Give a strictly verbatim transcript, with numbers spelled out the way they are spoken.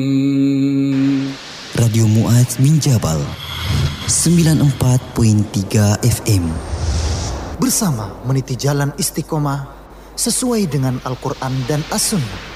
Radio Muaz Minjabal sembilan puluh empat perpuluhan tiga F M. Bersama meniti jalan istiqomah sesuai dengan Al-Quran dan As-Sunnah.